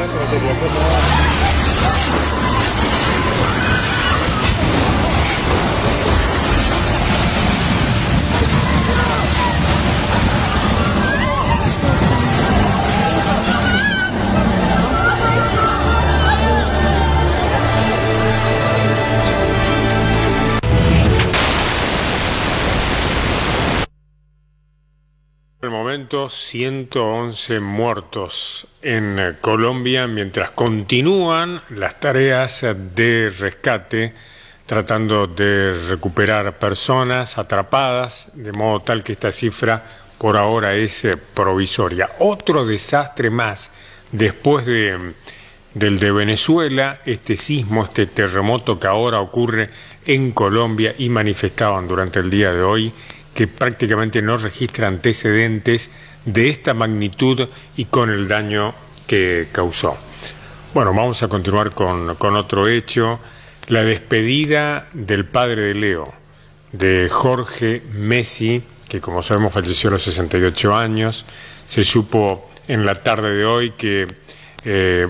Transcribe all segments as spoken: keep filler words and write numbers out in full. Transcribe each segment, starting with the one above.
Al momento, ciento once muertos en Colombia mientras continúan las tareas de rescate tratando de recuperar personas atrapadas, de modo tal que esta cifra por ahora es provisoria. Otro desastre más después de, del de Venezuela, este sismo, este terremoto que ahora ocurre en Colombia y manifestaban durante el día de hoy, que prácticamente no registra antecedentes de esta magnitud y con el daño que causó. Bueno, vamos a continuar con, con otro hecho, la despedida del padre de Leo, de Jorge Messi, que como sabemos falleció a los sesenta y ocho años. Se supo en la tarde de hoy que eh,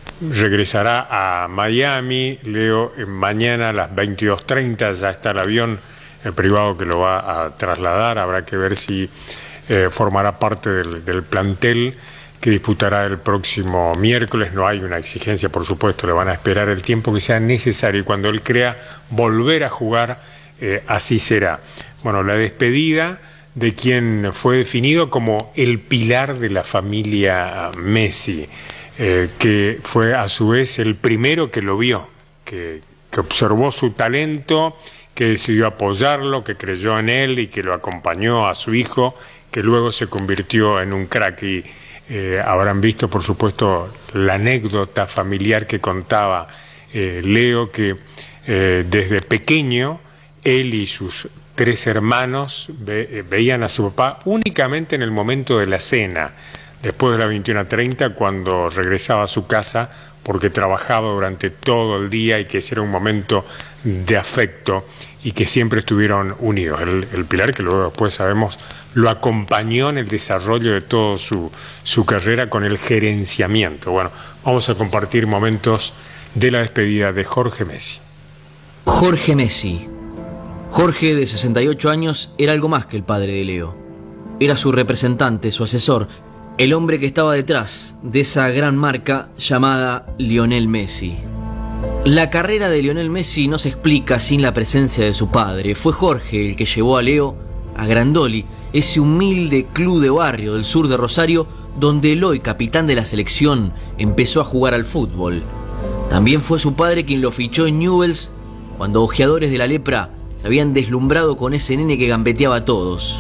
regresará a Miami. Leo eh, mañana a las veintidós treinta ya está el avión el privado que lo va a trasladar. Habrá que ver si eh, formará parte del, del plantel que disputará el próximo miércoles. No hay una exigencia, por supuesto, le van a esperar el tiempo que sea necesario y cuando él crea volver a jugar, eh, así será. Bueno, la despedida de quien fue definido como el pilar de la familia Messi, eh, que fue a su vez el primero que lo vio, que, que observó su talento, que decidió apoyarlo, que creyó en él y que lo acompañó a su hijo, que luego se convirtió en un crack. Y eh, habrán visto, por supuesto, la anécdota familiar que contaba eh, Leo, que eh, desde pequeño él y sus tres hermanos ve, eh, veían a su papá únicamente en el momento de la cena, después de las veintiuna treinta, cuando regresaba a su casa, porque trabajaba durante todo el día y que ese era un momento de afecto y que siempre estuvieron unidos. El, el pilar que luego después sabemos lo acompañó en el desarrollo de toda su, su carrera con el gerenciamiento. Bueno, vamos a compartir momentos de la despedida de Jorge Messi. Jorge Messi. Jorge, de sesenta y ocho años, era algo más que el padre de Leo. Era su representante, su asesor, el hombre que estaba detrás de esa gran marca llamada Lionel Messi. La carrera de Lionel Messi no se explica sin la presencia de su padre. Fue Jorge el que llevó a Leo a Grandoli, ese humilde club de barrio del sur de Rosario, donde el hoy capitán de la selección empezó a jugar al fútbol. También fue su padre quien lo fichó en Newell's cuando ojeadores de la lepra se habían deslumbrado con ese nene que gambeteaba a todos.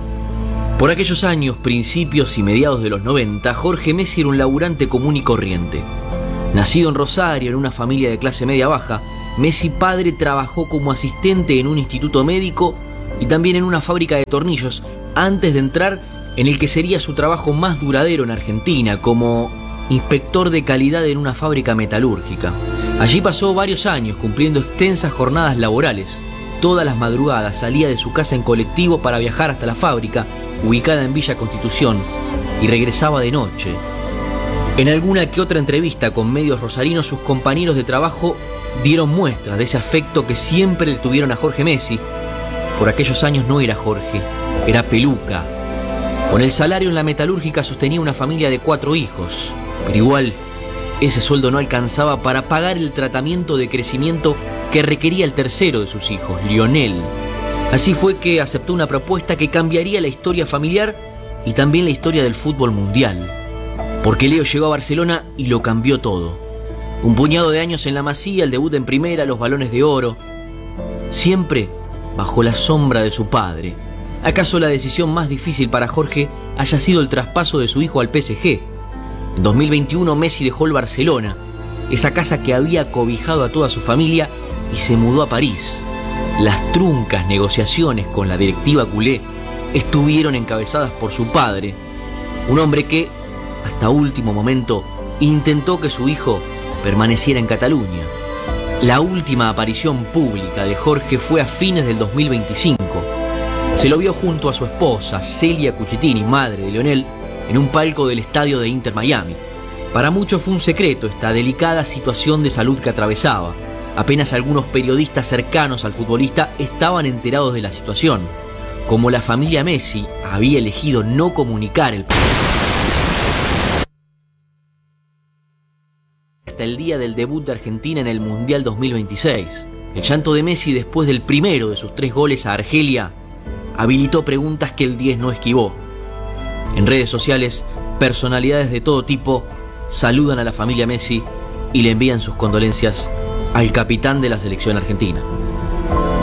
Por aquellos años, principios y mediados de los noventa, Jorge Messi era un laburante común y corriente. Nacido en Rosario, en una familia de clase media-baja, Messi padre trabajó como asistente en un instituto médico y también en una fábrica de tornillos, antes de entrar en el que sería su trabajo más duradero en Argentina, como inspector de calidad en una fábrica metalúrgica. Allí pasó varios años cumpliendo extensas jornadas laborales. Todas las madrugadas salía de su casa en colectivo para viajar hasta la fábrica, ubicada en Villa Constitución, y regresaba de noche. En alguna que otra entrevista con medios rosarinos, sus compañeros de trabajo dieron muestras de ese afecto que siempre le tuvieron a Jorge Messi. Por aquellos años no era Jorge, era Peluca. Con el salario en la metalúrgica sostenía una familia de cuatro hijos, pero igual ese sueldo no alcanzaba para pagar el tratamiento de crecimiento que requería el tercero de sus hijos, Lionel. Así fue que aceptó una propuesta que cambiaría la historia familiar y también la historia del fútbol mundial. Porque Leo llegó a Barcelona y lo cambió todo. Un puñado de años en la Masía, el debut en primera, los balones de oro. Siempre bajo la sombra de su padre. ¿Acaso la decisión más difícil para Jorge haya sido el traspaso de su hijo al P S G? En dos mil veintiuno Messi dejó el Barcelona, esa casa que había cobijado a toda su familia, y se mudó a París. Las truncas negociaciones con la directiva culé estuvieron encabezadas por su padre, un hombre que, hasta último momento, intentó que su hijo permaneciera en Cataluña. La última aparición pública de Jorge fue a fines del dos mil veinticinco. Se lo vio junto a su esposa, Celia Cucitini, madre de Lionel, en un palco del estadio de Inter Miami. Para muchos fue un secreto esta delicada situación de salud que atravesaba. Apenas algunos periodistas cercanos al futbolista estaban enterados de la situación. Como la familia Messi había elegido no comunicar el hasta el día del debut de Argentina en el Mundial dos mil veintiséis. El llanto de Messi después del primero de sus tres goles a Argelia habilitó preguntas que el diez no esquivó. En redes sociales, personalidades de todo tipo saludan a la familia Messi y le envían sus condolencias al capitán de la selección argentina.